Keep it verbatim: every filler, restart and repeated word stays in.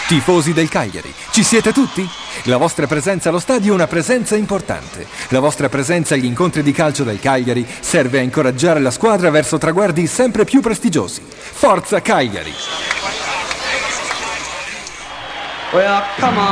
Tifosi del Cagliari, ci siete tutti? La vostra presenza allo stadio è una presenza importante. La vostra presenza agli incontri di calcio del Cagliari serve a incoraggiare la squadra verso traguardi sempre più prestigiosi. Forza Cagliari! Well, come on.